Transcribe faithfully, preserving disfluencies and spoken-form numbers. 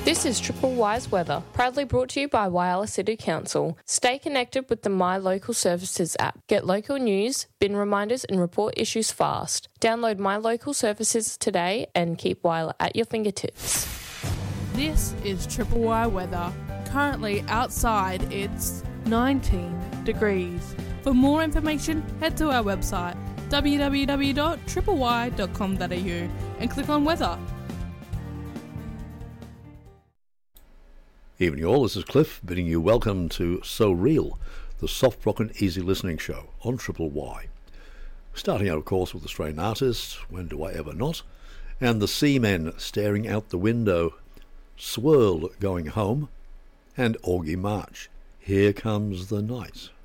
This is Triple Y's weather, proudly brought to you by Whyalla City Council. Stay connected with the My Local Services app. Get local news, bin reminders and report issues fast. Download My Local Services today and keep Whyalla at your fingertips. This is Triple Y weather. Currently outside it's nineteen degrees. For more information, head to our website w w w dot triple y dot com dot a u and click on weather. Evening all, this is Cliff bidding you welcome to So Real, the soft rock and easy listening show on Triple Y. Starting out of course with Australian artists, When Do I Ever Not, and the Seamen Staring Out the Window, Swirl Going Home, and Augie March, Here Comes the Night.